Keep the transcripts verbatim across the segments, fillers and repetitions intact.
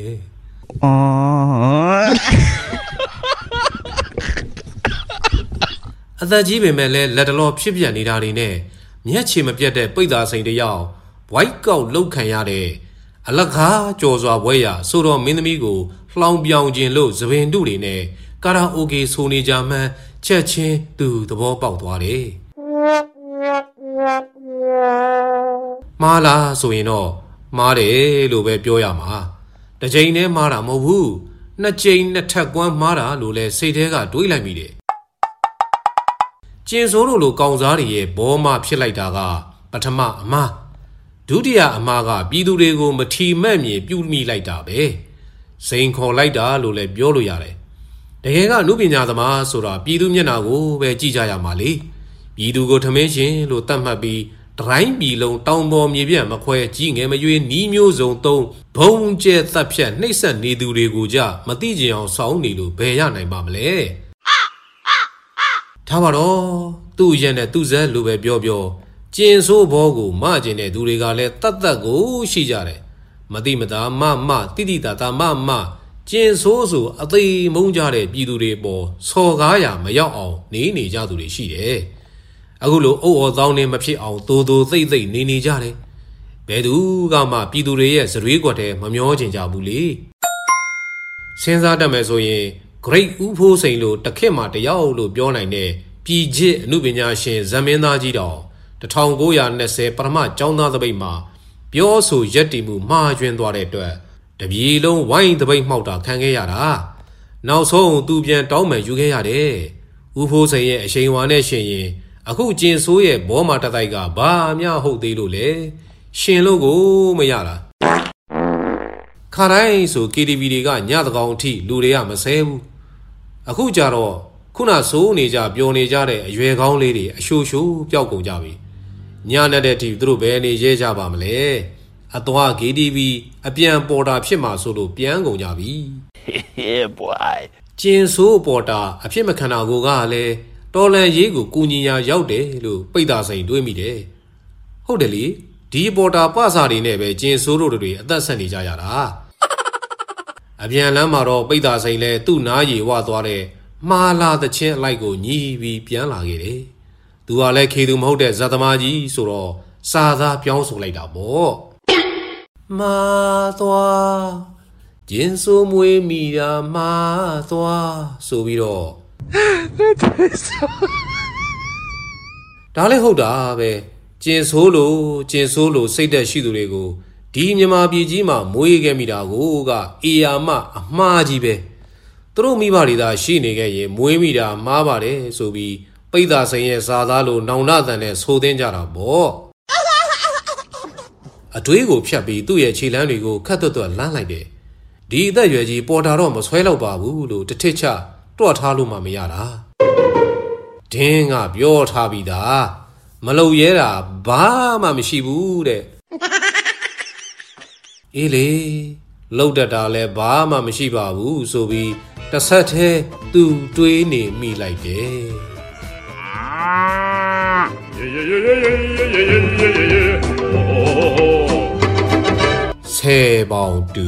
အသက်ကြီးပေမဲ့လည်းလက်တလောဖြစ်ပြနေတာတွေနဲ့မျက်ခြေမပြတ်တဲ့ပိတ်သားစိန်တယောက်ဝိုက်ကောက်လောက်ခံရတဲ့အလကားကြော်စွာပွဲရဆိုတော့မင်းသမီးကိုလှောင်ပြောင်ခြင်းလို့သပင်တုတွေနဲ့ကာရာအိုကေဆိုနေကြမှန်းချက်ချင်းသူသဘောပေါက်သွားတယ်မားလားဆိုရင်တော့မားတယ်လို့ပဲပြောရမှာတစ်ချိန်နဲ့မားတာမဟုတ်ဘူးနှစ်ချိန်နှစ်ထပ်ကွမ်းမားတာလို့လဲစိတ်ထဲကတွေးလိုက်မိတယ်ကျင်စိုးတို့လိုကောင်စားတွေရဲ့ဘောမဖြစ်လိုက်တာကပထမအမားဒုတိယအမားကပြည်သူတွေကိုမထီမဲ့မြေပြုမိလိုက်တာပဲစိန်ခေါ်လိုက်တာလို့လည်းပြောလို့ရတယ်တကယ်ကနုပညာသမားဆိုတာပြည်သူမျက်နှာကိုပဲကြည့်ကြရမှာလေပြည်သူကိုထမင်းရှင်လို့တတ်မှတ်ပြီးဒရိုင်းပြည်လုံးတောင်ပေါ်မြေပြန့်မခွဲကြီးငယ်မရွေးနီးမျိုးစုံသုံးဘုံကျဲသက်ဖြတ်နှိပ်စက်နေသူတွေကိုကြမသိကြအောင်စောင်းနေလို့ဘယ်ရနိုင်ပါမလဲထားပါတော့သူ့ရဲ့နဲ့သူ့ဇက်လိုပဲပြောပြောကျင်ဆိုးဘောကိုမကျင်တဲ့သူတွေကလည်းတတ်တတ်ကိုရှိကြတယ်မတိမတာမမတိတိတာတာမမကျင်ဆိုးဆိုအသေးမုန်းကြတဲ့ပြည်သူတွေပေါ်စော်ကားရမရောက်အောင်နေနေကြသူတွေရှိတယ်အခုလိုအုပ်အော်သောင်းနေမဖြစ်အောင်တိုးတိုးသိမ့်သိမ့်နေနေကြတယ်ဘယ်သူကမှပြည်သူတွေရဲ့ဇရွေးကွက်ထဲမမျောချင်ကြဘူးလေစဉ်းစားတတ်မယ်ဆိုရင် Great ဦးဖိုးစိန်လို့တခက်မှတယောက်လို့ပြောနိုင်တဲ့ပြည်ချစ်အမှုပညာရှင်ဇမင်းသားကြီးတော်၁၉၂၀ပထမကျောင်းသားသပိတ်မှာပြောဆိုရက်တည်မှုမှားကျွင်းသွားတဲ့အတွက်တပြည်လုံးဝိုင်းသပိတ်မှောက်တာခံခဲ့ရတာနောက်ဆုံးသူပြန်တောင်းပန်ယူခဲ့ရတယ်ဦးဖိုးစိန်ရဲ့အရှိန်အဝါနဲ့ရှင်ရင်အခုကျင်ဆိုးရဲ့ဘောမာတတိုက်ကဘာမှဟုတ်သေးလို့လေရှင်လို့ကိုမရတာခါတိုင်းဆို K T V တွေကညတကောင်အထိလူတွေကမဆဲဘူးအခုကြတော့ခုနဆိုးနေကြပျော်နေကြတဲ့အရွယ်ကောင်းလေးတွေအရှိုးရှိုးပျောက်ကုန်ကြပြီညနဲ့တဲ့အထိသူတို့ဘယ်နေရဲကြပါမလဲအသွား K T V အပြန်ပေါ်တာဖြစ်မှာဆိုလို့ပြန်ကုန်ကြပြီ Yeah boy ကျင်ဆိုးပေါ်တာအဖြစ်မခံတာကိုကလည်းတော်လန်ရေးကိုကူညီရာရောက်တယ်လို့ပိတ်သားစိန်တွေးမိတယ်ဟုတ်တယ်လေဒီပေါ်တာပစာတွေနဲ့ပဲကျင်ဆိုးတို့တွေအသက်ဆက်နေကြရတာအပြန်လမ်းမှာတော့ပိတ်သားစိန်လဲသူ့နားရီဝသွားတဲ့မှားလာတဲ့ချင်းအလိုက်ကိုညီးပြီးပြန်လာခဲ့တယ်သူကလည်းခေသူမဟုတ်တဲ့ဇာသမားကြီးဆိုတော့စာသားပြောင်းဆိုလိုက်တာပေါ့မာသွားကျင်ဆိုးမွေးမိတာမာသွားဆိုပြီးတော့ဒါလည်းဟုတ်တာပဲကျင်ဆိုးလို့ကျင်ဆိုးလို့စိတ်သက်ရှိသူတွေကိုဒီမြန်မာပြည်ကြီးမှာမွေးခဲ့မိတာကိုကအေယာမအမှားကြီးပဲသူတို့မိဘတွေသာရှိနေခဲ့ရင်မွေးမိတာမှားပါတယ်ဆိုပြီးပိတ်သားစိန်ရဲ့ဇာသားလို့နောင်နာတန်နဲ့ဆိုသင်းကြတာပေါ့အတွေးကိုဖြတ်ပြီးသူ့ရဲ့ခြေလမ်းတွေကိုခတ်သွက်သွက်လမ်းလိုက်တယ်ဒီအသက်ရွယ်ကြီးပေါ်တာတော့မဆွဲတော့ပါဘူးလို့တထစ်ချတွတ်ထားလို့မှမရတာဒင်းကပြောထားပြီးသားမလုံရဲတာဘာမှမရှိဘူးတဲ့အေးလေလှုပ်တတ်တာလဲဘာမှမရှိပါဘူးဆိုပြီးတစ်ဆက်တည်းသူတွေးနေမိလိုက်တယ်ဆယ်ပေါင်တူ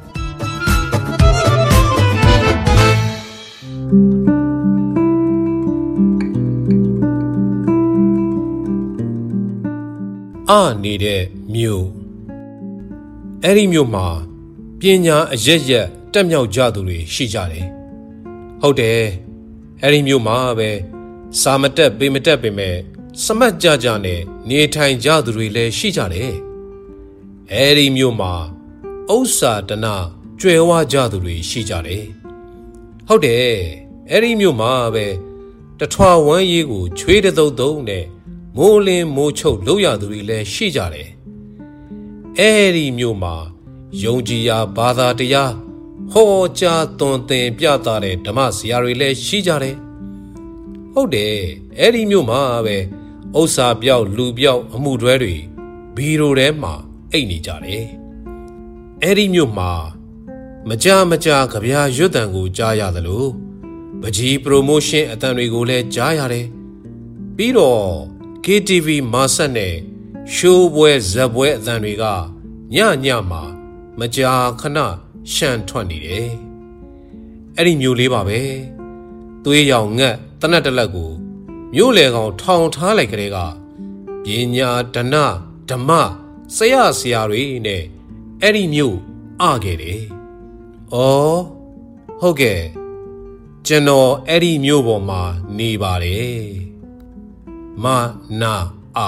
အာနေတဲ့မြို့အဲ့ဒီမြို့မှာပညာအရက်ရက်တက်မြောက်ကြသူတွေရှိကြတယ်ဟုတ်တယ်အဲ့ဒီမြို့မှာပဲစာမတက်ပေမတက်ပေမဲ့စမတ်ကြကြနဲ့နေထိုင်ကြသူတွေလည်းရှိကြတယ်အဲ့ဒီမြို့မှာဥစ္စာတနာကြွယ်ဝကြသူတွေရှိကြတယ်ဟုတ်တယ်အဲ့ဒီမြို့မှာပဲတထွာဝမ်းရေးကိုချွေးတသုတ်သုံးနဲ့မိုးလင်းမိုးချုပ်လို့ရသူတွေလည်းရှိကြတယ်အဲ့ဒီမြို့မှာယုံကြည်ရာဘာသာတရားဟောကြားသွန်သင်ပြသတဲ့ဓမ္မဆရာတွေလည်းရှိကြတယ်ဟုတ်တယ်အဲ့ဒီမြို့မှာပဲဥစ္စာပြောက်လူပြောက်အမှုတွဲတွေဘီရိုထဲမှာအိတ်နေကြတယ်အဲ့ဒီမြို့မှာမကြမကြကြပြာရွတ်တန်ကိုကြားရသလိုပကြီးပရိုမိုးရှင်းအတန်တွေကိုလည်းကြားရတယ်ပြီးတော့ K T V မာဆက်နဲ့ရှိုးပွဲဇက်ပွဲအတန်တွေကညညမှာမကြာခဏရှမ်းထွက်နေတယ်အဲ့ဒီမျိုးလေးပါပဲသွေးရောင်ငတ်တနတ်တလက်ကိုမျိုးလေကောင်ထောင်ထားလိုက်ကြတဲ့ကပညာဒနဓမ္မဆရာဆရာတွေနဲ့အဲ့ဒီမျိုးအခဲ့တယ်။အော်ဟုတ်ကဲ့ကျွန်တော်အဲ့ဒီမျိုးပေါ်မှာနေပါတယ်။မနာအ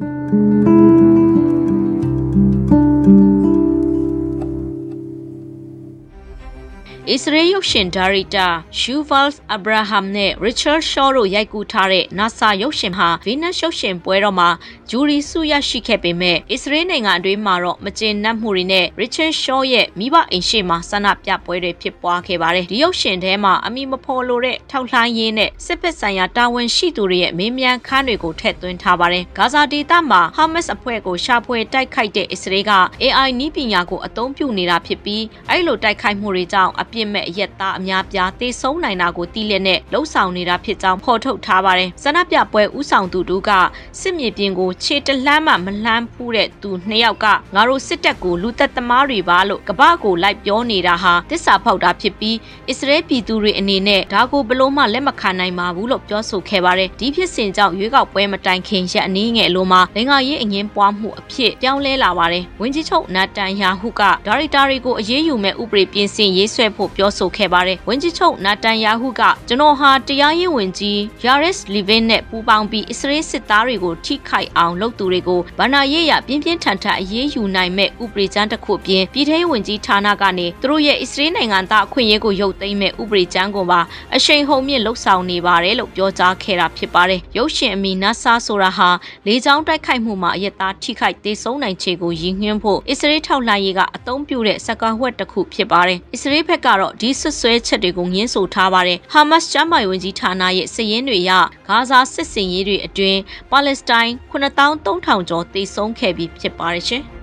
အစ္စရေးရုပ်ရှင်ဒါရိုက်တာယူဗာလ််အဗရာဟမ်နဲ့ရစ်ချတ်ရှော့တို့ရိုက်ကူးထားတဲ့ NASA ရုပ်ရှင်ဟာဗီနပ်ရုပ်ရှင်ပွဲတော်မှာဂျူရီဆုရရှိခဲ့ပေမဲ့အစ္စရေးနိုင်ငံအတွင်းမှာတော့မကျေနပ်မှုတွေနဲ့ရစ်ချတ်ရှော့ရဲ့မိဘအိမ်ရှိမှာဆန္ဒပြပွဲတွေဖြစ်ပွားခဲ့ပါတယ်။ဒီရုပ်ရှင်ထဲမှာအမိမဖော်လို့တဲ့ထောက်လှမ်းရေးနဲ့စစ်ဖက်ဆိုင်ရာတာဝန်ရှိသူတွေရဲ့မေးမြန်းခန်းတွေကိုထည့်သွင်းထားပါတယ်။ဂါဇာဒေသမှာဟာမတ်အဖွဲ့ကိုရှာဖွေတိုက်ခိုက်တဲ့အစ္စရေးက အေအိုင် နည်းပညာကိုအသုံးပြုနေတာဖြစ်ပြီးအဲ့လိုတိုက်ခိုက်မှုတွေကြောင့်အပြစ်မဲ့အရက်သားအများပြားသေဆုံးနိုင်တာကိုသိလက်နဲ့လှုပ်ဆောင်နေတာဖြစ်ကြောင်းဖော်ထုတ်ထားပါတယ်။ဆန္ဒပြပွဲဥဆောင်သူတို့ကစစ်မြေပြင်ကိုခြေတလှမ်းမှမလှမ်းဖူးတဲ့သူနှစ်ယောက်ကငါတို့စစ်တပ်ကိုလူသက်သမားတွေပါလို့ကပ္ပကိုလိုက်ပြောနေတာဟာသစ္စာဖောက်တာဖြစ်ပြီးအစ္စရေးပြည်သူတွေအနေနဲ့ဒါကိုဘလို့မှလက်မခံနိုင်ပါဘူးလို့ပြောဆိုခဲ့ပါတယ်။ဒီဖြစ်စဉ်ကြောင့်ရွေးကောက်ပွဲမတိုင်ခင်ရက်အနည်းငယ်လိုမှာလင်္ကာရေးအငင်းပွားမှုအဖြစ်ပြောင်းလဲလာပါတယ်။ဝန်ကြီးချုပ်နာတန်ယာဟုကဒါရိုက်တာတွေကိုအရေးယူမဲ့ဥပဒေပြင်ဆင်ရေးဆွဲဖို့ပြောဆိုခဲ့ပါတယ်။ဝန်ကြီးချုပ်နာတန်ယာဟုကကျွန်တော်ဟာတရားရေးဝန်ကြီးယာရစ်လီဗင်နဲ့ပူးပေါင်းပြီးအစ္စရေးစစ်သားတွေကိုထိခိုက်အောင်လုပ်သူတွေကိုဗဏ္ဍာရေးရပြင်းပြင်းထန်ထန်အရေးယူနိုင်မဲ့ဥပဒေကြမ်းတစ်ခုပြင်ပြည်ထောင်ဝန်ကြီးဌာနကနေသူတို့ရဲ့အစ္စရေးနိုင်ငံသားအခွင့်အရေးကိုရုပ်သိမ်းမဲ့ဥပဒေကြမ်းကိုပါအရှိန်ဟုန်မြင့်လှုပ်ဆောင်နေပါတယ်လို့ပြောကြားခဲ့တာဖြစ်ပါတယ်။ရုပ်ရှင်အမီနာဆာဆိုတာဟာလေကြောင်းတိုက်ခိုက်မှုမှာအရက်သားထိခိုက်သေဆုံးနိုင်ခြေကိုရည်ညွှန်းဖို့အစ္စရေးထောက်လှမ်းရေးကအသုံးပြုတဲ့စကားဝတ်တစ်ခုဖြစ်ပါတယ်။အစ္စရေးဘက်ကတော့ဒီဆွဆွဲချက်တွေကိုငင်းဆိုထားပါတယ်။ဟာမတ်စ်ကျမ်းမာရေးဝန်ကြီးဌာနရဲ့စည်ရင်းတွေအရဂါဇာစစ်စင်ရေးတွေအတွင်းပါလက်စတိုင်းခုနှစ်သောင်းသုံးထောင်ကျော်သေဆုံးခဲ့ပြီးဖြစ်ပါတယ်ရှင်။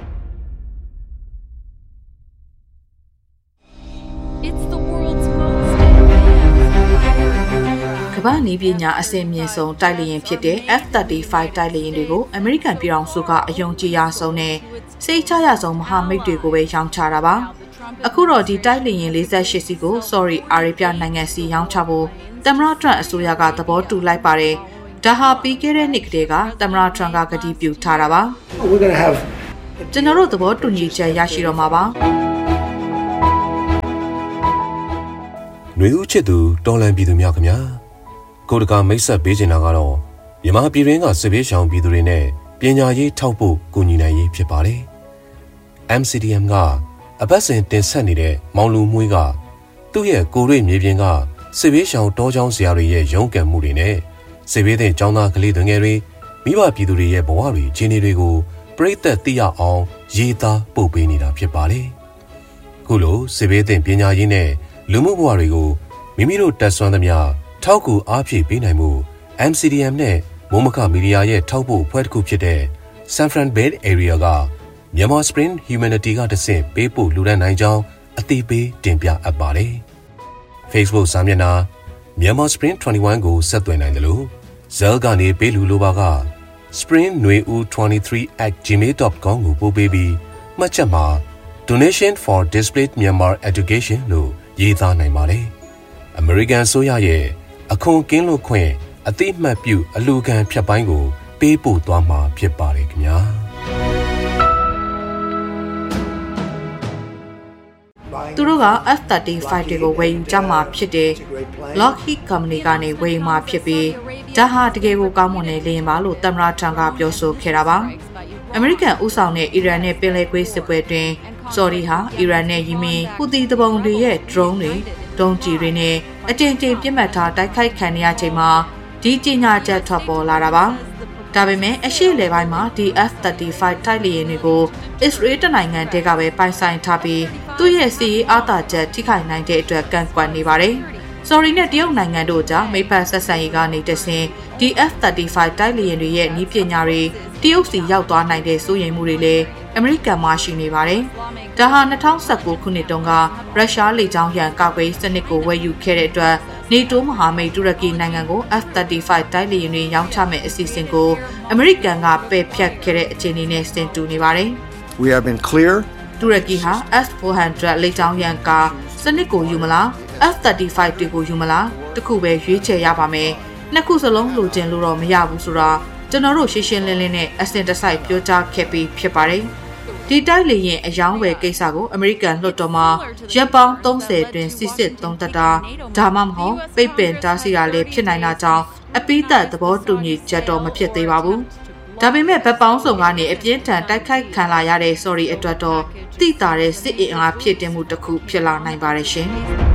It's the world's most ကမ္ဘာနည်းပညာအဆင့်မြင့်ဆုံးတိုက်လေယာဉ်ဖြစ်တဲ့ F thirty-five တိုက်လေယာဉ်တွေကိုအမေရိကန်ပြည်ထောင်စုကအယုံကြည်ရဆုံးနဲ့စိတ်ချရဆုံးမဟာမိတ်တွေကိုပဲရောင်းချတာပါ။အခုတော့ဒီတိုက်လေယာဉ်forty-eightစီကို Saudi Arabia နိုင်ငံစီရောင်းချဖို့သမ္မတထရန့်အစိုးရကသဘောတူလိုက်ပါတယ်။ဒါဟာပြီးခဲ့တဲ့နှစ်ကတည်းကသမ္မတထရန့်ကကတိပြုထားတာပါ။ We're going to have ကျွန်တော်တို့သဘောတူညီချက်ရရှိတော့မှာပါ။ຫນွေဦးချစ်သူတော်လန်ပြည်သူများခင်ဗျာကိုတကာမိတ်ဆက်ပေးချင်တာကတော့မြန်မာပြည်ရင်းကစစ်ဘေးရှောင်ပြည်သူတွေနဲ့ပညာရေးထောက်ဖို့ကူညီနိုင်ရေးဖြစ်ပါတယ်။ M C D M ကအပတ်စဉ်တင်ဆက်နေတဲ့မောင်လူမွေးကသူ့ရဲ့ကိုရိမြေပြင်ကစစ်ဘေးရှောင်တောချောင်းဆရာတွေရဲ့ရုန်းကန်မှုတွေနဲ့စစ်ဘေးတဲ့ကျောင်းသားကလေးတွေငယ်တွေမိဘပြည်သူတွေရဲ့ဘဝတွေခြေနေတွေကိုပြည့်သက်သိရအောင်ရေးသားပို့ပေးနေတာဖြစ်ပါတယ်။ခုလိုစစ်ဘေးတဲ့ပညာရေးနဲ့လူမှုဘဝတွေကိုမိမိတို့တက်ဆွမ်းသမျှထောက်ကူအားဖြည့်ပေးနိုင်မှု M C D M နဲ့မိုးမခမီဒီယာရဲ့ထောက်ပို့အဖွဲ့တစ်ခုဖြစ်တဲ့ San Fran Bay Area ကမြန်မာ Spring Humanity ကတဆင့်ပေးပို့လူဒန်းနိုင်ကြောင်းအသိပေးတင်ပြအပ်ပါတယ်။ Facebook စာမျက်နှာမြန်မာ Spring twenty-one ကိုဆက်သွယ်နိုင်တယ်လို့ Zell ကနေပေးလူလိုပါက spring nweuu twenty-three at gmail dot com ကိုပို့ပေးပြီးမှတ်ချက်မှာ Donation for Displaced Myanmar Education လို့ရေးသားနိုင်ပါတယ်။ American ဆိုရရဲ့အခွန်ကင်းလွတ်ခွင့်အသိမှတ်ပြုအလူခံဖြတ်ပိုင်းကိုပေးပို့သွားမှာဖြစ်ပါတယ်ခင်ဗျာသူတို့က F thirty-five တွေကိုဝယ်ယူကြမှာဖြစ်တဲ့ Lockheed Company ကနေဝယ်ယူမှာဖြစ်ပြီးဒါဟာတကယ်ကိုကောင်းမွန်တဲ့လေယာဉ်ပါလို့သမ္မတထရန့်ကပြောဆိုခဲ့တာပါ။ American ဥဆောင်တဲ့အီရန်နဲ့ပင်လယ်ကွေးစစ်ပွဲတွင် Saudi ဟာအီရန်နဲ့ယီမင်ဟူသီတပုံတွေရဲ့ drone တွေဒုံးကျည်တွေနဲ့အကြိမ်ကြိမ်ပြစ်မှတ်ထားတိုက်ခိုက်ခံရချိန်မှာဒီကြီးညာချက်ထွက်ပေါ်လာတာပါ။ဒါပေမဲ့အရှိလေပိုင်းမှာဒီ F thirty-five တိုက်လေယာဉ်တွေကို Israel တနိုင်ငံတည်းကပဲပိုင်ဆိုင်ထားပြီးသူ့ရဲ့စီးအားသာချက်ထိခိုက်နိုင်တဲ့အတွက်ကန့်ကွက်နေပါတယ်။ Saudi နဲ့တရုတ်နိုင်ငံတို့ကြားမိဖက်ဆက်ဆံရေးကနေတဆင့်ဒီ F thirty-five တိုက်လေယာဉ်တွေရဲ့နည်းပညာတွေတရုတ်စီရောက်သွားနိုင်တဲ့စိုးရိမ်မှုတွေလည်းအမေရိကန်မှာရှိနေပါတယ်။ဒါဟာtwo thousand nineteenခုနှစ်တုန်းကရုရှားလေကြောင်းရန်ကာကွယ်စနစ်ကိုဝယ်ယူခဲ့တဲ့အတွက်နေတိုးမဟာမိတ်တူရကီနိုင်ငံကို F thirty-five တိုက်လေယာဉ်တွေရောင်းချမဲ့အစီအစဉ်ကိုအမေရိကန်ကပယ်ဖျက်ခဲ့တဲ့အခြေအနေနဲ့ဆင်တူနေပါတယ်။ We have been clear တူရကီဟာ S four hundred လေကြောင်းရန်ကားစနစ်ကိုယူမလား F thirty-five တွေကိုယူမလားတခုပဲရွေးချယ်ရပါမယ်နှစ်ခုစလုံးလိုချင်လို့တော့မရဘူးဆိုတာကျွန်တော်တို့ရှင်းရှင်းလင်းလင်းနဲ့အစင်တစိုက်ပြောကြားခဲ့ပြီးဖြစ်ပါတယ်ဒီတိုက်လေရင်အယောင်းဝယ်ကိစ္စကိုအမေရိကန်လွှတ်တော်မှာရပ်ပေါင်းthirtyတွင်စစ်စစ်သုံးသပ်တာဒါမှမဟုတ်ပိတ်ပင်တားဆီးတာလည်းဖြစ်နိုင်တာကြောင့်အပိသက်သဘောတူညီချက်တော့မဖြစ်သေးပါဘူးဒါပေမဲ့ဗတ်ပေါင်းစုံကနေအပြင်းထန်တိုက်ခိုက်ခံလာရတဲ့ sorry အတွက်တော့တိတာတဲ့စစ်အင်အားဖြစ်တင်မှုတစ်ခုဖြစ်လာနိုင်ပါတယ်ရှင်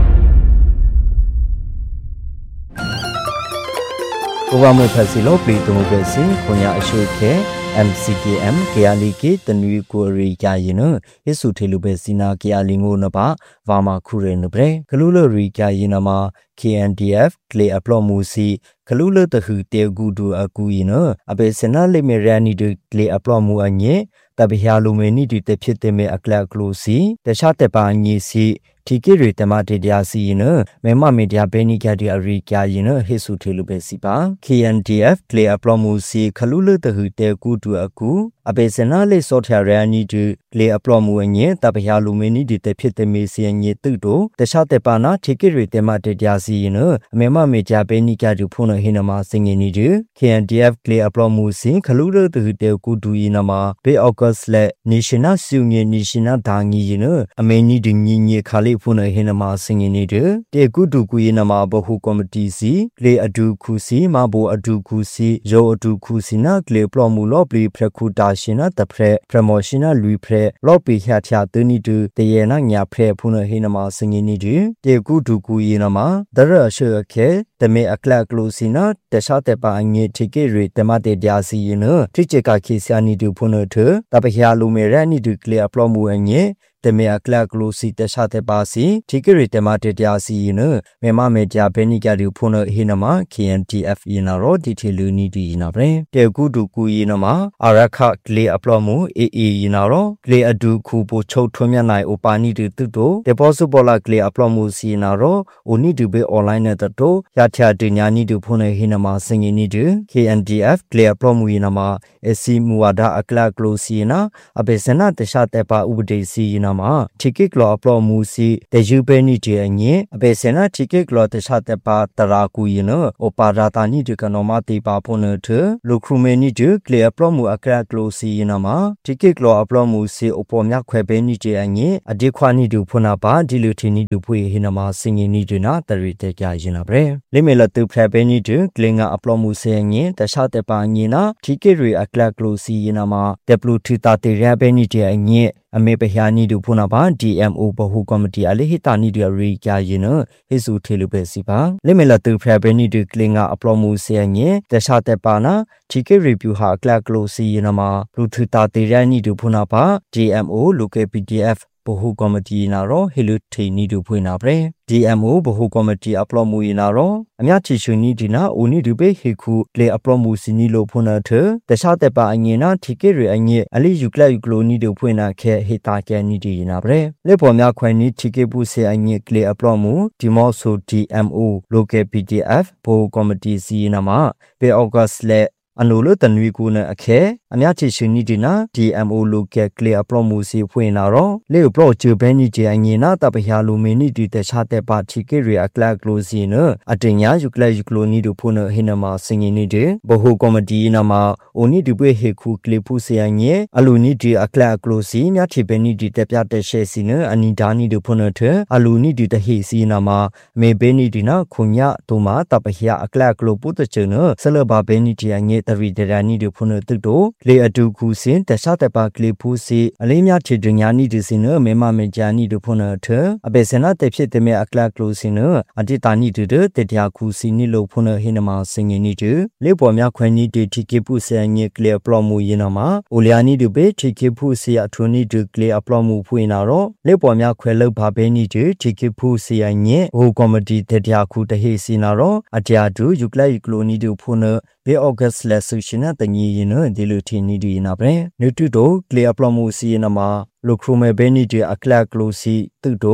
ဘဝမဖက်စီလို့ပြည်သူ့ပဲစီခွန်ရအရှုခဲ M C K M ကရလီကေတနွေကိုရီယာရင်နယေစုထေလူပဲစီနာကရလီငိုနပါဝါမခုရဲနပရေဂလူလရီယာရင်နမှာ K N D F ကလေအပလော့မူစီဂလူလတခုတေဂူဒူအကူရင်နအဘေစနာလိမေရနီဒကလေအပလော့မူအညေတဘဟယာလူမေနီဒီတဖြစ်တဲ့မေအကလကလိုစီတခြားတပါညေစီဒီကိရီတမတေတရာစီရင်မေမမေတရာဘေနီကဒီအရိကရင်ဟေစုထေလူပဲစီပါ K N D F ကလေအပလော့မူစီခလူလတခုတေဂူဒူအကူအဘေစနာလေစောထရနီဒကလေအပလော့မူအညေတဘဟယာလူမေနီဒီတဖြစ်တဲ့မေစီညေတုတိုတခြားတပါနာဒီကိရီတမတေတရာစီရင်မေမမေတရာဘေနီကဒီဖုန်ဟိနမစင်ငီနီဒီ K N D F ကလေအပလော့မူစီခလူလတခုတေဂူဒူယနမဘေအော့ဂတ်စ်လက်နေရှင်နာစုညေနေရှင်နာဒါငီရင်အမေနီဒီညညခါလေးဖုန်ဟိနမစင်ငင်းနေတဲ့တေကုတူကူယနမဘဟုကော်မတီစီလေအဒူခုစီမဘောအဒူခုစီရောအဒူခုစီနာကလေပလော်မူလော့ပလီဖရခုတာရှင်နာတဖရပရမောရှင်နာလူဖရလော့ပီခါချာတနီတူတယေနာညာဖရဖုန်ဟိနမစင်ငင်းနေတဲ့တေကုတူကူယနမဒရအရှေခဲတမေအကလကလိုစီနာတခြားတဲ့ပါအငေထိကေရီတမတေကြာစီယနထိချေကခေစီယာနီတူဖုန်ထတပခရလူမေရနီတူကလေအပလော့မူအငေတမေအကလကလိုစီတခြားတဲ့ပါစီထိကေရီတမတေကြာစီယနမေမမေကြာဘေနီကတူဖုန်ဟိနမ K N T F ယနာရောဒီထေလူနီတီယနာပဲတေကုတူကူယနမအရခကလေအပလော့မူ A A ယနာရောကလေအဒူခုပိုချုပ်ထွန်းမြနိုင်အိုပါနီတူတူတိုဒေပိုစပေါ်လာကလေအပလော့မူစီနာရောအိုနီတူဘေအွန်လိုင်းနဲ့တိုရထယာတင်ညာနီတူဖုန်ဟိနမစင်ငီနီတူ K N D F ကလေအပလော့မူယနာမအစီမူဝါဒအကလကလိုစီနာအဘေစနာတခြားတဲ့ပါဥပဒေစီယနာမထိကိကလောအပလော့မူစီတေယူဘေနီတီအငေအဘေစနာထိကိကလောတခြားတဲ့ပါတရာကူယနအိုပါရာတာနီတူကနောမတိပါဖုန်ထလူခရူမေနီတူကလေအပလော့မူအကလကလိုစီယနာမထိကိကလောအပလော့မူစီအိုပေါ်မြခွဲဘေနီတီအငေအဒီခွာနီတူဖုနာပါဒီလူတီနီတူဖွေဟိနမစင်ငီနီတူနာတရီတေကြရင်နာပဲလိမေလတူဖရဘေနီတူကလင်ငါအပလော့မူစေငင်တခြားတဲ့ပါငင်နာထိကိရီအကလကလိုစီယနာမဒပလူထီတာတေရဘေနီတီအငေအမေပဟယာနီတူဖုနာပါ D M O ဘဟုကော်မတီအလေဟိတာနီတူရီကြရင်ဟိစုထေလူပဲစီပါလိမေလတူဖရဘေနီတူကလင်ငါအပလော့မူစေငင်တခြားတဲ့ပါနာထိကိရီပြူဟာကလကလိုစီယနာမလူထီတာတေရနီတူဖုနာပါ D M O လူကေ P D Fဘဟုကော်မတီနာရောဟီလူထေနီတူဖွေနာပဲ D M O ဘဟုကော်မတီအပလော့မူနာရောအမြချီချူနီဒီနာအိုနီဒူဘေဟေခုလေအပလော့မူစီနီလိုဖွနာထတခြားတဲ့ပါအငေနာထိကေရအငေအလီယူကလယူကလိုနီတူဖွေနာခဲဟေတာကဲနီဒီနာပဲလေပေါ်များခွဲနီထိကေပုစေအငေကလေအပလော့မူဒီမော့ဆို D M O လိုကေ P D F ဘဟုကော်မတီစီနာမှာပေအော့ဂတ်စ်လေအနိုလတနွေကူနအခဲအမြချီရှင်နီဒီနာ D M O လိုကဲကလေအပလော့မူစီဖွေနာရောလေပလော့ချူဘဲနီဂျေအငေနာတပဟယာလူမီနီဒီတခြားတဲ့ပါချီကေရီအကလကလိုစီနအတင်ညာယူကလယူကလိုနီဒူဖုန်ဟိနမစင်ငီနီဒီဘဟုကော်မတီနာမအိုနီဒီပွေဟေခုကလေဖူစီအငေအလူနီဒီအကလကလိုစီမြချီဘဲနီဒီတပြတဲ့ရှေစီနအနီဒါနီဒူဖုန်ထအလူနီဒီတဟိစီနာမမေဘဲနီဒီနာခုညာတူမာတပဟယာအကလကလိုပုတချေနဆလဘဘဲနီဒီအငေတရီဒရာနီဒူဖုန်တုတိုလေအတူခုစင်တခြားတဲ့ပါကလေဖူစီအလေးမြချီဒညာနီဒီစင်မေမမေဂျာနီဒူဖုန်ထအဘေစနာတဖြစ်တဲ့မေအကလကလိုစင်အတိတာနီဒူတတရာခုစီနီလိုဖုန်ဟိနမစင်ငီနီဒူလေပေါ်မြခွဲနီဒီတီကေပုစေငေကလေပလော့မူယနမအိုလျာနီဒူဘေတီကေပုစီအထူနီဒူကလေအပလော့မူဖွေနာတော့လေပေါ်မြခွဲလောက်ပါဘေနီဒီတီကေပုစီယငေဟိုကော်မတီတတရာခုတဟိစီနာတော့အတရာဒူယူကလိုက်ကလိုနီဒူဖုန်ဘေအော့ဂတ်စ်လက်ဆူရှင်နာတငီယနဒီလူတီနီဒီနာပဲနုတူတိုကလေအပလော့မူစီယနမလိုခရိုမေဘေနီဒီအကလကလိုစီတူတို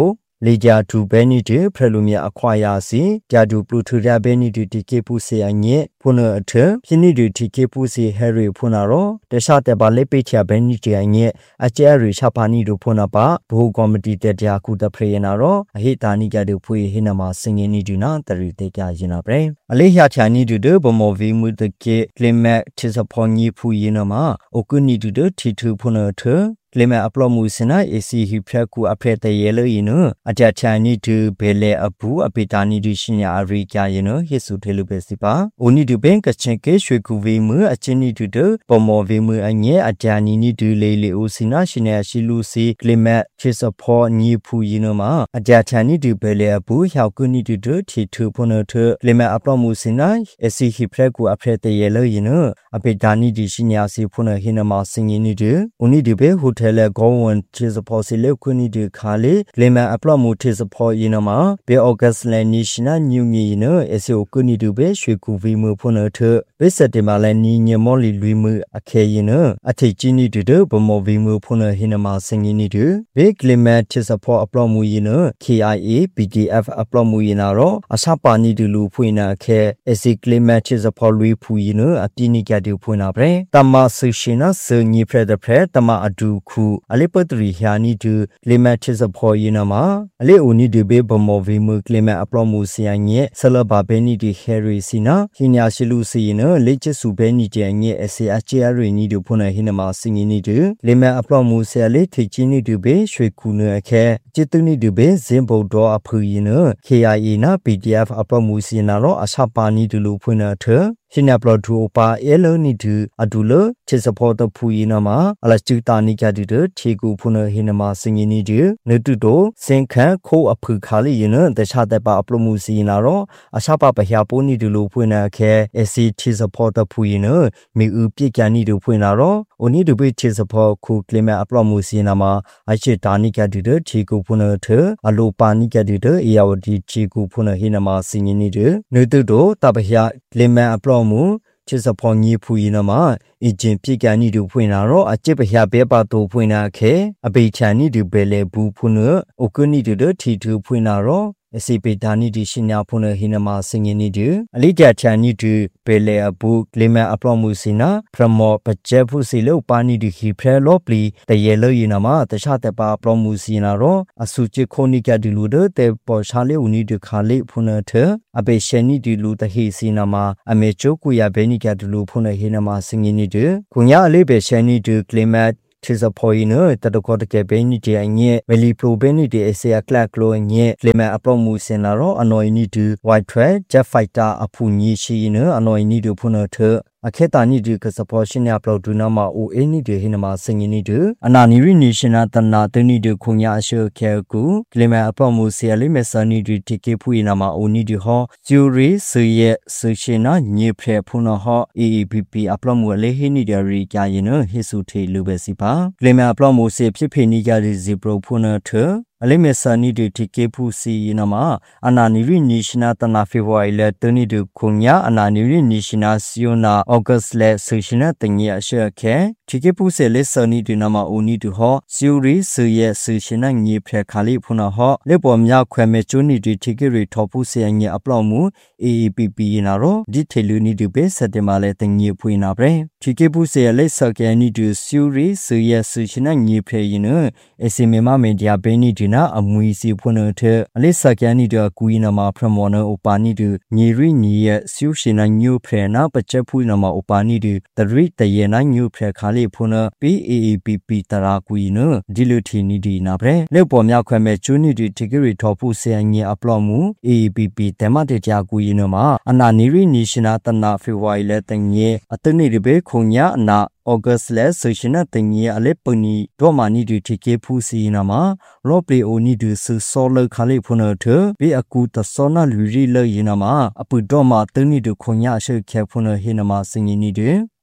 လေဂျာဒူဘဲနီတီဖရလူမီအခွာယာစီဂျာဒူပလူထူရာဘဲနီတီတီကေပူစီအညေဖုန်အထပြင်းနီတီတီကေပူစီဟဲရီဖုန်ရောတခြားတဲ့ဘာလေးပိချာဘဲနီတီအညေအကျဲရီချပါနီတို့ဖုန်ပါဘူကော်မတီတဲ့တရားကူတဖရေနာရောအဟိတာနီကတို့ဖွေဟိနမှာစင်ငင်းနီဒူနာတရီတေကြရင်နာပဲအလေးရချာနီဒူဒဘမောဗီမူတကေကလီမက်ချစ်စဖောညီဖူရင်နာမှာအိုကုနီဒူဒတီထူဖုန်အထကလီမက်အပလော့မှုစနာအေစီဟီဖရက်ကူအဖရက်တရေလို့ရင်နော်အကြချာနီဒူဘဲလေအပူအပိတာနီဒူရှင်ညာအရိကရင်နော်ဟစ်ဆူထေလူပဲစီပါအိုနီဒူဘင်ကချင်ကေရွှေကူဗီမူအချင်းနီဒူဒပမောဗီမူအငဲအကြနီနီဒူလေလေအိုစနာရှင်ညာရှိလူစီကလီမက်ချစ်စဖောညီဖူရင်နော်မှာအကြချာနီဒူဘဲလေအပူဟောက်ကူနီဒူဒတီထူဖုန်ထကလီမက်အပလော့မှုစနာအေစီဟီဖရက်ကူအဖရက်တရေလို့ရင်နော်အပိတာနီဒူရှင်ညာစီဖုန်ဟိနမှာစင်ရင်နီဒူအိုနီဒူဘဲဟိုတယ်လေကောဝန်ချစ်စဖောစီလေခွနီဒီခါလေကလီမန်အပလော့မှုချစ်စဖောရင်နမှာဘေအော့ဂတ်လန်နီရှင်နာညူမီနအစီအိုခွနီဒီဘေရွှေကူဗီမူဖုန်ထဘေစတေမာလန်နီညမောလီလွီမူအခဲရင်နအထိချီနီဒူဒဘမောဗီမူဖုန်ဟိနမှာစင်ရင်နီဒူဘေကလီမန်ချစ်စဖောအပလော့မှုရင်န ကေ အိုင် အေ ပီ တီ အက်ဖ် အပလော့မှုရင်နာရောအစပါနီဒူလူဖွင့်နာခဲအစီကလီမန်ချစ်စဖောလွီဖူရင်နအပြိနိကတူဖွင့်နာပဲတမဆူရှင်နာစညီဖရဒဖရတမအဒူခုအလိပတရီဟာနီဒူကလီမတ်ချစ်စဖော်ရင်နမှာအလေအိုနီဒီဘေဘမောဗီမူကလီမတ်အပလော့မှုစီယညေဆလဘာဘဲနီဒီဟဲရီစီနာဟိညာရှိလူစီယနလေချစ်စုဘဲနီတဲ့ညေအစီအချေအရီနီဒူဖုန်ဟိနမှာစင်နီဒူကလီမတ်အပလော့မှုစီယလေထိချင်းနီဒူဘေရွှေကူနအခဲจิตตุနီဒူဘေဇင်ဗုဒ္ဓအဖူယန ကေ အိုင် အေ နာ ပီ တီ အက်ဖ် အပလော့မှုစီနာရောအစပါနီဒူလူဖွင့်နာထရှင်နပလော့ဒူပါအဲလိုနီဒူအဒူလချစ်စဖောတဖူယနမှာအလချူတာနီကဒူဒချေကူဖုန်ဟိနမှာစင်နီဒူနေတူတိုစင်ခန့်ခိုးအဖူခါလီယနတခြားတဲ့ပါအပလော့မှုစီနာရောအစပါပဟပိုနီဒူလူဖွင့်နာခဲအစီချစ်စဖောတဖူယနမီဦးပြစ်ကန်နီဒူဖွင့်နာရောအိုနီဒူဘေချစ်စဖောခုကလီမတ်အပလော့မှုစီနာမှာအချစ်တာနီကဒူဒချေကူဖုန်ထအလိုပါနီကဒူဒအေယာဝဒီချေကူဖုန်ဟိနမှာစင်နီဒူနေတူတိုတပဟကလီမတ်အပလော့မှုချစ်စဖောညီဖူရင်နမှာအဂျင်ပြစ်ကန်နီဒူဖွင့်လာတော့အချစ်ပဟဘဲပါတိုဖွင့်လာခဲအပိချာနီဒူဘဲလေဘူးဖုန်အိုကနီဒူဒထီထူဖွင့်လာတော့အစီပေဒါနီဒီရှင်ညာဖုန်ဟိနမှာစင်ရင်နီဒူအလိကြချာနီဒူဘဲလေအဘူးကလီမန်အပလော့မှုစီနာဖရမောပကျဲဖုစီလောပါနီဒူဟီဖရဲလောပလီတရေလောရင်နမှာတခြားတဲ့ပါအပလော့မှုစီနာတော့အစုချစ်ခိုနီကဒူလူဒတဲ့ပေါ်ရှာလေဦးနီဒူခါလေဖုန်ထအပေရှနီဒီလူတဟိစီနာမှာအမေချိုကူရဘဲနီကဒူလူဖုန်ဟိနမှာစင်ရင်နီဒူခုညာအလေးပဲရှနီဒူကလီမတ်ချစ်စဖော်ရင်တတကောတကဲဘဲနီတဲ့အငဲ့မလီပရိုဘဲနီတဲ့အစီအကလကလိုငဲ့လေမအပလော့မှုစင်လာတော့အနော်နီတူဝိုက်ထရက်ဂျက်ဖိုက်တာအဖူညီရှိရင်အနော်နီတူဖုန်ထအခေတာနီဒီကစပေါ်ရှင်ရပလော့ဒူနာမအိုအင်းနီဒီဟိနမစင်နီတူအနာနီရီနေရှင်နာတနာတနီဒီခုညာအရှေခဲကူကလီမန်အပလော့မှုစီအလိမဆာနီဒီတီကေဖူနာမအိုနီဒီဟောဂျူရီဆွေရဲ့ဆွေရှင်နာညေဖရဖုန်ဟော အေ အေ ဘီ ပီ အပလော့မှုလေဟိနီဒီရီကြရင်ဟိစုထေလူပဲစီပါကလီမန်အပလော့မှုစီဖြစ်ဖေနီကြဒီဇီပရိုဖုန်ထအလိမဆာနီဒီတီကေဖူစီနမအနာနီရီနေရှင်နာတနာဖေဗူအာရီလတနီဒီခုညာအနာနီရီနေရှင်နာစီယိုနာဩဂတ်စ်လေဆူရှင်နာတငီအရှက်ခဲတီကေဖူစီလေဆာနီဒီနမအိုနီတူဟောစီယိုရီဆူရဲ့ဆူရှင်နာညေဖရခါလီဖုနာဟောလေပေါ်မြခွဲမဲချိုနီဒီတီကေရီထော်ဖူစီညေအပလော့မှု အေ အေ ပီ ပီ နာရောဒီထေလူနီဒီပဲစက်တမလေတငီဖွေနာပဲတီကေဖူစီလေဆာကဲနီဒီစီယိုရီဆူရဲ့ဆူရှင်နာညေဖရရင်အစီမေမမေဒီယာဘဲနီဒီနာအမွီစီဖွနထအလိစကန်နီဒကူီနမဖရမောနအိုပါနီဒညီရီညီရဲ့ဆူရှင်နာညိုဖရနာပချက်ဖူနမအိုပါနီဒတရိတယေနာညိုဖရခါလေးဖွန ပီ အေ အေ ပီ ပီ တရာကူီနဒီလူထီနီဒီနာပဲလေပေါ်မြခွဲမဲ့ချူနီဒီတီဂရီထော်ဖူဆေအငီအပလော့မှု အေ အေ ပီ ပီ တမတေကြကူီနမအနာနီရီနီရှင်နာတနာဖေဝါရီလေတငေအတနိဒီဘေခုံညာအနာဩဂတ်စ်လေဆိုရှင်နာတင်ကြီးအလေးပနီဒေါ်မာနီဒီတီကေဖူစီနာမှာရော့ပလီအိုနီဒီဆူဆောလခါလေးဖုန်ထဘေအကူတဆောနာလူရီလေရင်နာမှာအပူဒေါ်မာတနီဒီခွန်ညာရှေခဲဖုန်ဟေနာမှာစင်နီဒီ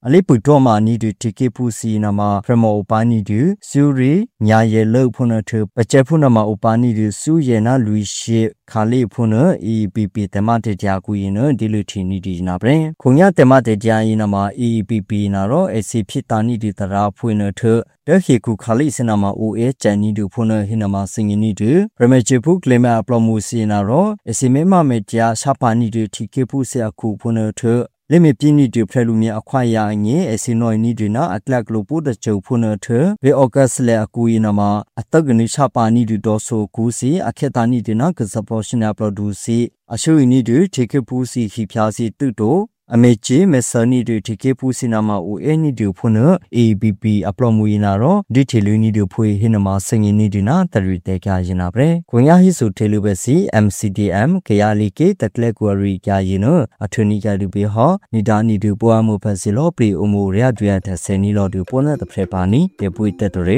အလေးပူတော့မာနီတူတီကေပူစီနာမှာဖရမောဥပါနီတူစူရီညာရဲလောက်ဖုန်ထပကျဖုန်မှာဥပါနီတူစူရဲနာလူရှိခါလေးဖုန် E E P P တမတေကြကူရင်ဒီလူထီနီဒီနာပရင်ခုံရတမတေကြရင်နာမှာ E E P P နာတော့အစီဖြစ်တာနီဒီတရာဖွင့်ထတခေကူခါလေးစနာမှာ O A ချန်နီတူဖုန်ဟိနမှာစင်ငနီတူရမချေဖုကလေမာပလမိုစီနာတော့အစီမဲမမေကြရှာပါနီတူတီကေပူဆရာကူဖုန်ထလေမေပြင်းနီတူဖရလူမီအခွာရငေအစီနိုနီဒနာအကလကလိုပိုတချုံဖုန်ထဘေအော့ကတ်လေအကူယနာမှာအတကနိချပါနီတူဒေါ်ဆိုကူစီအခက်တာနီဒနာကစပေါ်ရှင်နာပရိုဒူစီအရှူနီတူတီကေပူစီခိဖျာစီတူတိုအမေချေမဆနီတူတီကေပူစီနာမှာအိုအနီတူဖုန် A B P အပလောမူယနာရောဒီထေလူနီတူဖွေဟိနမှာစင်ငီနီဒနာတရီတေကာယနာပရေခွန်ရဟိစုထေလူပဲစီ M C D M ကရလီကေတကလက်ကွာရီကာယနအထွနီကလူပေဟောနီဒါနီတူပွားမှုဖက်စီလောပရီအမှုရဒွရတဲ့ဆယ်နီလောတူပေါ်တဲ့ဖရပါနီတေပွေတက်တရေ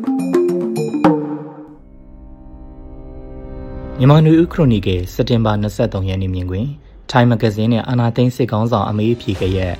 မြန်မာနွေဦးခရိုနီကယ်စက်တင်ဘာ၂၃ရက်နေ့မြင်ကွင်းထိုင်းမဂဇင်းနဲ့အာနာသိန်းစစ်ကောင်းဆောင်အမေးဖြေခဲ့ရဲ့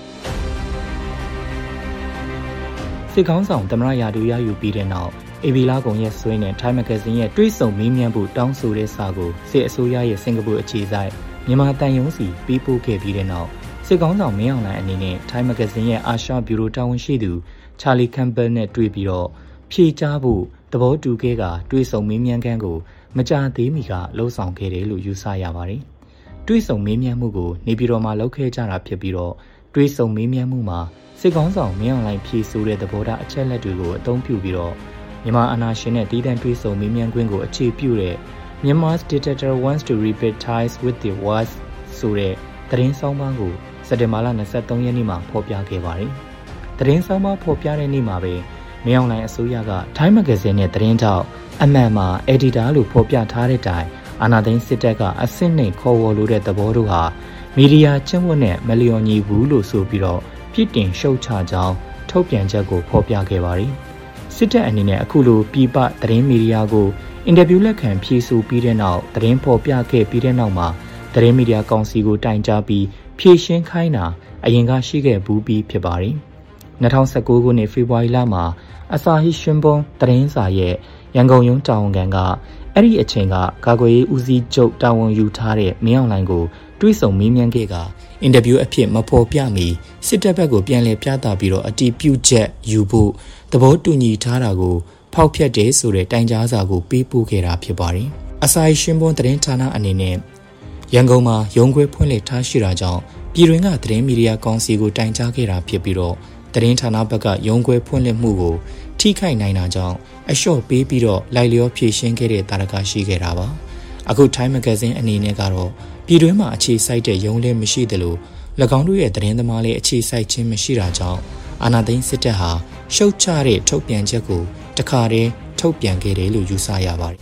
စစ်ကောင်းဆောင်သမရယာဒူရယူပြီးတဲ့နောက်အေဘီလာကုံရဲ့ဆွေးနဲ့ထိုင်းမဂဇင်းရဲ့တွေးဆုံမေးမြန်းဖို့တောင်းဆိုတဲ့စာကိုစစ်အစိုးရရဲ့စင်ကာပူအခြေစိုက်မြန်မာတန်ယုံစီပေးပို့ခဲ့ပြီးတဲ့နောက်စစ်ကောင်းဆောင်မင်းအောင်လှိုင်အနေနဲ့ထိုင်းမဂဇင်းရဲ့အာရှဘျူရိုတာဝန်ရှိသူချာလီကမ်ဘယ်နဲ့တွေ့ပြီးတော့ဖြေကြားဖို့သဘောတူခဲ့ကတွေးဆုံမေးမြန်းခန်းကိုမကြာသေးမီကလှုံ့ဆော်ခဲ့တယ်လို့ယူဆရပါတယ်တွေးဆုံမေးမြန်းမှုကိုနေပြည်တော်မှာလုပ်ခဲ့ကြတာဖြစ်ပြီးတော့တွေးဆုံမေးမြန်းမှုမှာစစ်ကောင်းဆောင်မင်းအောင်လှိုင်ဖြေဆိုတဲ့သဘောထားအချက်လက်တွေကိုအသုံးပြုပြီးတော့မြန်မာအာဏာရှင်နဲ့တည်တံ့တွေးဆုံမေးမြန်းခွင့်ကိုအခြေပြုတဲ့ Myanmar's dictator wants to repair ties with the West ဆိုတဲ့သတင်းဆောင်ပါးကိုစက်တင်ဘာလ၂၃ရက်နေ့မှာဖော်ပြခဲ့ပါတယ်။သတင်းဆောင်ပါးဖော်ပြတဲ့နေ့မှာပဲမင်းအောင်လှိုင်အစိုးရကထိုင်းမဂဇင်းနဲ့သတင်းထောက်အမှန်မှာ editor လို့ဖော်ပြထားတဲ့တိုင်အာနာသိန်းစစ်တပ်ကအစစ်နှိမ်ခေါ်ဝေါ်လို့တဲ့သဘောတို့ဟာမီဒီယာကျင့်ဝတ်နဲ့မလျော်ညီဘူးလို့ဆိုပြီးတော့ပြစ်တင်ရှုတ်ချကြောင်းထုတ်ပြန်ချက်ကိုဖော်ပြခဲ့ပါတယ်။စစ်တပ်အနေနဲ့အခုလိုပြည်ပသတင်းမီဒီယာကိုအင်တာဗျူးလက်ခံဖြေဆိုပြီးတဲ့နောက်သတင်းဖော်ပြခဲ့ပြီးတဲ့နောက်မှာသတင်းမီဒီယာကောင်စီကိုတိုင်ကြားပြီးဖြေရှင်းခိုင်းတာအရင်ကရှိခဲ့ဘူးပြီးဖြစ်ပါတယ်။၂၀၁၉ခုနှစ်ဖေဖော်ဝါရီလမှာအစာဟိရှင်ပွန်သတင်းစာရဲ့ရန်ကုန်ရုံးတာဝန်ခံကအဲ့ဒီအချိန်ကကာကွယ်ရေးဦးစီးချုပ်တာဝန်ယူထားတဲ့မင်းအောင်လှိုင်ကိုတွေးဆုံမေးမြန်းခဲ့ကအင်တာဗျူးအဖြစ်မဖော်ပြမီစစ်တပ်ဘက်ကိုပြန်လည်ပြသပြီးတော့အတီးပြုတ်ချက်ယူဖို့သဘောတူညီထားတာကိုဖောက်ဖျက်တယ်ဆိုတဲ့တိုင်ကြားစာကိုပေးပို့ခဲ့တာဖြစ်ပါတယ်။အစာရှင်ပွန်သတင်းဌာနအနေနဲ့ရန်ကုန်မှာရုံးခွဲဖွင့်လှစ်ထားရှိတာကြောင့်ပြည်တွင်းကသတင်းမီဒီယာကောင်စီကိုတိုင်ကြားခဲ့တာဖြစ်ပြီးတော့သတင်းဌာနဘက်ကရုံးခွဲဖွင့်လှစ်မှုကိုထိခိုက်နိုင်တာကြောင့်အလျှော့ပေးပြီးတော့လိုက်လျောဖြည့်ရှင်းခဲ့တဲ့တာရကရှိခဲ့တာပါအခုထိုင်းမဂဇင်းအနေနဲ့ကတော့ပြည်တွင်းမှာအခြေစိုက်တဲ့ရုံးလည်းမရှိသလို၎င်းတို့ရဲ့သတင်းသမားလည်းအခြေစိုက်ခြင်းမရှိတာကြောင့်အာဏာသိမ်းစစ်တပ်ဟာရှုတ်ချတဲ့ထုတ်ပြန်ချက်ကိုတခါတည်းထုတ်ပြန်ခဲ့တယ်လို့ယူဆရပါတယ်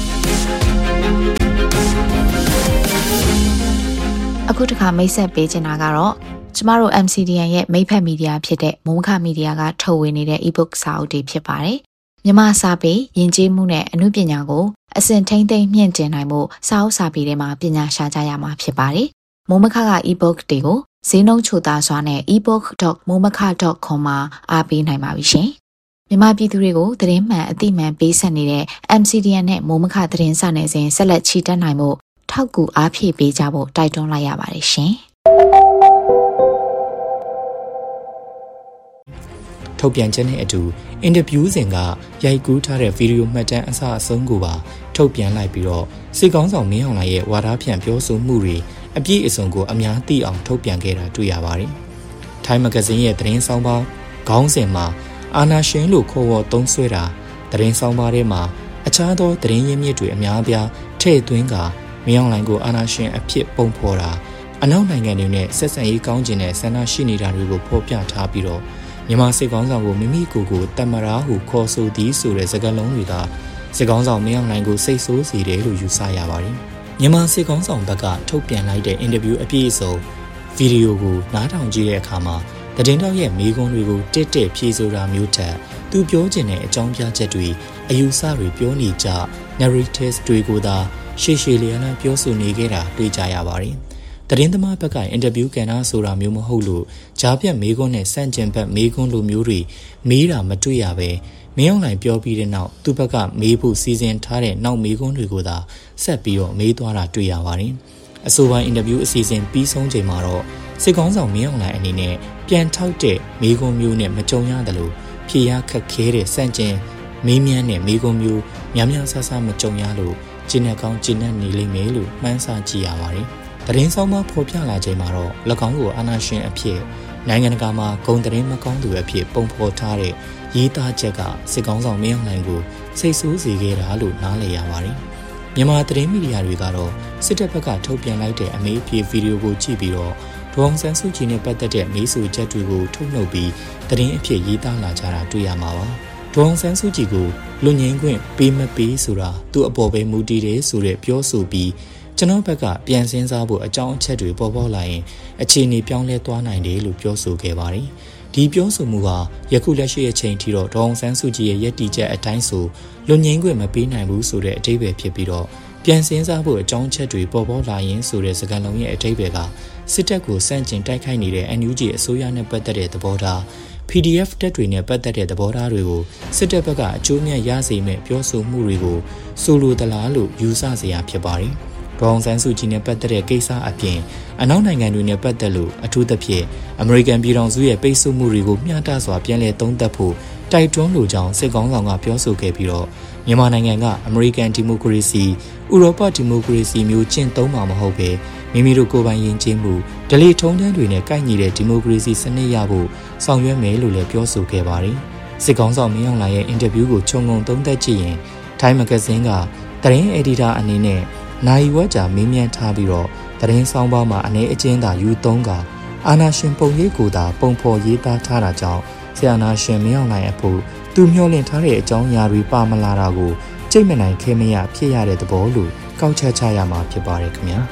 အခုတခါမိတ်ဆက်ပေးချင်တာကတော့ကျမတို့ M C D N ရဲ့မိဖက်မီဒီယာဖြစ်တဲ့မိုးခမီဒီယာကထုတ်ဝေနေတဲ့ e-book စာအုပ်တွေဖြစ်ပါတယ်။မြန်မာစာပေယဉ်ကျေးမှုနဲ့အမှုပညာကိုအစဉ်ထိမ့်သိမ့်မြင့်တင်နိုင်မှုစာအုပ်စာပေတွေမှာပညာရှာကြရမှာဖြစ်ပါတယ်။မိုးမခက e-book တွေကိုဈေးနှုန်းချိုသားစွာနဲ့ e book dot momaka dot com မှာအားပေးနိုင်ပါပြီရှင်။မြန်မာပြည်သူတွေကိုသတင်းမှန်အသိမှန်ပေးဆက်နေတဲ့ M C D N နဲ့မိုးမခသတင်းစာနယ်စဉ်ဆက်လက်ချီတက်နိုင်မှုထောက်ကူအားဖြည့်ပေးကြဖို့တိုက်တွန်းလိုက်ရပါတယ်ရှင်။ထုတ်ပြန်ချက်နဲ့အတူအင်တာဗျူးစဉ်ကရိုက်ကူးထားတဲ့ဗီဒီယိုမှတ်တမ်းအစအဆုံးကိုပါထုတ်ပြန်လိုက်ပြီးတော့စစ်ကောင်းဆောင်မင်းအောင်လှိုင်ရဲ့ဝါဒဖြန့်ပြောဆိုမှုတွေအပြည့်အစုံကိုအများသိအောင်ထုတ်ပြန်ခဲ့တာတွေ့ရပါတယ်။ထိုင်းမဂဇင်းရဲ့သတင်းဆောင်ပါခေါင်းစဉ်မှာအာနာရှင်လို့ခေါ်ဝေါ်သုံးစွဲတာသတင်းဆောင်ပါထဲမှာအခြားသောသတင်းရင်းမြစ်တွေအများအပြားထည့်သွင်းကမင်းအောင်လှိုင်ကိုအာနာရှင်အဖြစ်ပုံဖော်တာအနောက်နိုင်ငံတွေနဲ့ဆက်ဆံရေးကောင်းကျင်တဲ့ဆန္ဒရှိနေတာတွေကိုဖော်ပြထားပြီးတော့မြန်မာစစ်ကောင်းဆောင်ကိုမိမိကိုယ်ကိုတမရာဟုခေါ်ဆိုသည်ဆိုတဲ့စကားလုံးတွေကစစ်ကောင်းဆောင်မင်းအောင်လှိုင်ကိုစိတ်ဆိုးစေတယ်လို့ယူဆရပါတယ်။မြန်မာစစ်ကောင်းဆောင်ဘက်ကထုတ်ပြန်လိုက်တဲ့အင်တာဗျူးအပြည့်အစုံဗီဒီယိုကိုနားထောင်ကြည့်တဲ့အခါမှာသတင်းတောက်ရဲ့မိကွန်းတွေကိုတက်တက်ဖြေဆိုတာမျိုးထက်သူပြောချင်တဲ့အကြောင်းပြချက်တွေအယူဆတွေပြောနေကြ narratives တွေကိုသာရှေ့ရှေ့လျားလျားပြောဆိုနေခဲ့တာတွေ့ကြရပါတယ်။တရင်သမားဘက်ကအင်တာဗျူးကန်တာဆိုတာမျိုးမဟုတ်လို့ဂျာပြတ်မေးခွန်းနဲ့စန့်ကျင်ဘက်မေးခွန်းလိုမျိုးတွေမေးတာမတွေ့ရပဲမင်းအောင်လှိုင်ပြောပြီးတဲ့နောက်သူ့ဘက်ကမေးဖို့စီစဉ်ထားတဲ့နောက်မေးခွန်းတွေကိုသာဆက်ပြီးတော့မေးသွားတာတွေ့ရပါတယ်။အဆိုပါအင်တာဗျူးအစီအစဉ်ပြီးဆုံးချိန်မှာတော့စစ်ကောင်းဆောင်မင်းအောင်လှိုင်အနေနဲ့ပြန်ထောက်တဲ့မေးခွန်းမျိုးနဲ့မကြုံရတယ်လို့ဖြေရခက်ခဲတဲ့စန့်ကျင်မေးမြန်းတဲ့မေးခွန်းမျိုးများများဆဆမကြုံရလို့ကျင်းနဲ့ကောင်းကျင်းနဲ့နေလိမ့်မယ်လို့မှန်းဆကြည့်ရပါတယ်။သတင်းဆောင်မှဖော်ပြလာချိန်မှာတော့၎င်းကိုအာဏာရှင်အဖြစ်နိုင်ငံတကာမှာဂုဏ်သတင်းမကောင်းသူအဖြစ်ပုံဖော်ထားတဲ့ရေးသားချက်ကစစ်ကောင်းဆောင်မင်းအောင်လှိုင်ကိုစိတ်ဆိုးစေခဲ့တာလို့နားလည်ရပါတယ်။မြန်မာသတင်းမီဒီယာတွေကတော့စစ်တပ်ဘက်ကထုတ်ပြန်လိုက်တဲ့အမေးအဖြေဗီဒီယိုကိုကြည့်ပြီးတော့ဒေါအောင်ဆန်းစုကြည်နဲ့ပတ်သက်တဲ့မေးဆိုချက်တွေကိုထုတ်နှုတ်ပြီးသတင်းအဖြစ်ရေးသားလာကြတာတွေ့ရမှာပါ။ဒေါအောင်ဆန်းစုကြည်ကိုလွတ်ငြိမ်းခွင့်ပေးမပေးဆိုတာသူ့အပေါ်ပဲမူတည်တယ်ဆိုတဲ့ပြောဆိုပြီးကျွန်တော်ဘက်ကပြန်စင်းစားဖို့အကြောင်းအချက်တွေပေါ်ပေါက်လာရင်အခြေအနေပြောင်းလဲသွားနိုင်တယ်လို့ပြောဆိုခဲ့ပါတယ်။ဒီပြောဆိုမှုဟာယခုလက်ရှိအချိန်ထိတော့ဒေါအောင်ဆန်းစုကြည်ရဲ့ရည်တည်ချက်အတိုင်းဆိုလွတ်ငြိမ်းခွင့်မပေးနိုင်ဘူးဆိုတဲ့အဓိပ္ပာယ်ဖြစ်ပြီးတော့ပြန်စင်းစားဖို့အကြောင်းအချက်တွေပေါ်ပေါက်လာရင်ဆိုတဲ့စကားလုံးရဲ့အဓိပ္ပာယ်ကစစ်တပ်ကိုစန့်ကျင်တိုက်ခိုက်နေတဲ့ အန် ယူ ဂျီ အစိုးရနဲ့ပတ်သက်တဲ့သဘောထား ပီ ဒီ အက်ဖ် တက်တွေနဲ့ပတ်သက်တဲ့သဘောထားတွေကိုစစ်တပ်ဘက်ကအကျိုးမြတ်ရစေမဲ့ပြောဆိုမှုတွေကိုဆိုလိုသလားလို့ယူဆစရာဖြစ်ပါတယ်။ဒေါအောင်ဆန်းစုကြည်နဲ့ပတ်သက်တဲ့ကိစ္စအပြင်အနောက်နိုင်ငံတွေနဲ့ပတ်သက်လို့အထူးသဖြင့်အမေရိကန်ပြည်ထောင်စုရဲ့ပိတ်ဆို့မှုတွေကိုမျှတစွာပြန်လည်သုံးသပ်ဖို့တိုက်တွန်းလိုကြောင်းစစ်ကောင်းဆောင်ကပြောဆိုခဲ့ပြီးတော့မြန်မာနိုင်ငံကအမေရိကန်ဒီမိုကရေစီဥရောပဒီမိုကရေစီမျိုးကျင့်သုံးမှာမဟုတ်ပဲမိမိတို့ကိုယ်ပိုင်ယဉ်ကျေးမှုဒလိထုံးတမ်းတွေနဲ့ကိုက်ညီတဲ့ဒီမိုကရေစီစနစ်ရဖို့ဆောင်ရွက်မယ်လို့လည်းပြောဆိုခဲ့ပါတယ်။စစ်ကောင်းဆောင်မင်းအောင်လှိုင်ရဲ့အင်တာဗျူးကိုခြုံငုံသုံးသပ်ကြည့်ရင်ထိုင်းမဂ္ဂဇင်းကသတင်းအက်ဒီတာအနေနဲ့နိုင်ဝက်ကြာမေးမြန်းထားပြီးတော့သတင်းဆောင်ပါမှာအနေအကျဉ်းသာယူသုံးကအာနာရှင်ပုံရိပ်ကိုသာပုံဖော်ရေးသားထားတာကြောင့်ဆရာနာရှင်မင်းအောင်လှိုင်အဖို့သူမျှော်လင့်ထားတဲ့အကြောင်းအရာတွေပါမလာတာကိုကြိတ်မနိုင်ခဲမရဖြစ်ရတဲ့သဘောလို့ကောက်ချက်ချရမှာဖြစ်ပါတယ်ခင်ဗျာ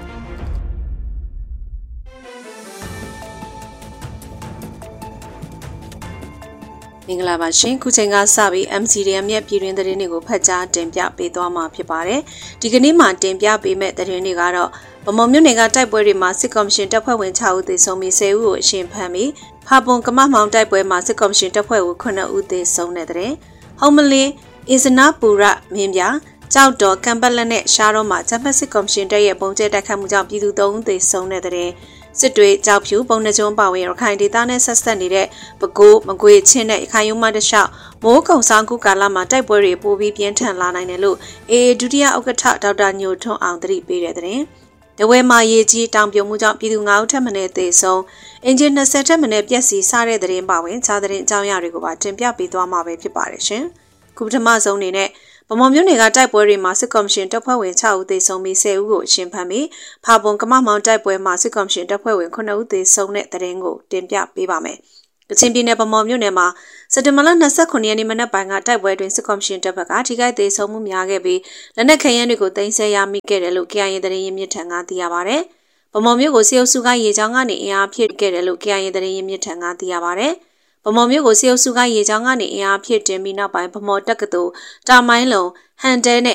မင်္ဂလာပါရှင်ခုချိန်ကစပြီး အမ် စီ ဒီ အမ် ရဲ့ပြည်တွင်းသတင်းတွေကိုဖတ်ကြားတင်ပြပေးသွားမှာဖြစ်ပါတယ်ဒီကနေ့မှာတင်ပြပေးမယ့်သတင်းတွေကတော့ဗမော်မြို့နယ်ကတိုက်ပွဲတွေမှာစစ်ကော်မရှင်တပ်ဖွဲ့ဝင်၆ဦးသေဆုံးပြီး၁၀ဦးကိုအရှင်ဖမ်းပြီးဖာပွန်ကမမောင်တိုက်ပွဲမှာစစ်ကော်မရှင်တပ်ဖွဲ့ဝင်ခုနှစ်ဦးသေဆုံးတဲ့တဲ့ဟောမလင်းအစ္စနာပူရမင်းပြကြောက်တော်ကံပတ်လက်နဲ့ရှားတော့မှာဂျပန်စစ်ကော်မရှင်တပ်ရဲ့ပုံကျဲတိုက်ခတ်မှုကြောင့်ပြည်သူ၃ဦးသေဆုံးတဲ့တဲ့စစ်တွေကြောက်ဖြူပုံနှကျုံးပါဝင်ရခိုင်ဒေသနဲ့ဆက်ဆက်နေတဲ့ပဲခူးမကွေချင်းနဲ့ရခိုင်ရုံးမတလျှောက်မိုးကုံဆောင်ကူကာလမှာတိုက်ပွဲတွေပိုပြီးပြင်းထန်လာနိုင်တယ်လို့အေအေဒုတိယဥက္ကဋ္ဌဒေါက်တာညိုထွန်းအောင်သတိပေးတဲ့တဲ့တဝဲမှာရေကြီးတောင်ပြုံမှုကြောင့်ပြည်သူ၅ဦးထပ်မံသေဆုံးအင်ဂျင်၂၀ထပ်မံပျက်စီးစားတဲ့တဲ့ပါဝင်ခြားတဲ့အကြောင်းအရာတွေကိုပါတင်ပြပေးသွားမှာပဲဖြစ်ပါတယ်ရှင်ခုပထမဆုံးအနေနဲ့ဗမော်မြို့နယ်ကတိုက်ပွဲတွေမှာစစ်ကော်မရှင်တပ်ဖွဲ့ဝင်၆ဦးသေဆုံးပြီး၁၀ဦးကိုအရှင်ဖမ်းပြီးဖာပွန်ကမမောင်တိုက်ပွဲမှာစစ်ကော်မရှင်တပ်ဖွဲ့ဝင်ခုနှစ်ဦးသေဆုံးတဲ့တဲ့ရင်ကိုတင်ပြပေးပါမယ်။ကချင်ပြည်နယ်ဗမော်မြို့နယ်မှာစက်တင်ဘာလ၂၉ရက်နေ့မနက်ပိုင်းကတိုက်ပွဲတွင်စစ်ကော်မရှင်တပ်ဘက်ကထိခိုက်သေဆုံးမှုများခဲ့ပြီးလက်နက်ခဲယမ်းတွေကိုတင်ဆက်ရမိခဲ့တယ်လို့ ကေ အိုင် အေ သတင်းရင်းမြစ်ထံကသိရပါဗျ။ဗမော်မြို့ကိုစစ်အုပ်စုကရေချောင်းကနေအင်အားဖြည့်ခဲ့တယ်လို့ ကေ အိုင် အေ သတင်းရင်းမြစ်ထံကသိရပါဗျ။ဗမော်မြို့ကိုစစ်အုပ်စုကရေချောင်းကနေအင်အားဖြည့်တင်ပြီးနောက်ပိုင်းဗမော်တက္ကသိုလ်တာမိုင်းလုံဟန်တဲနဲ့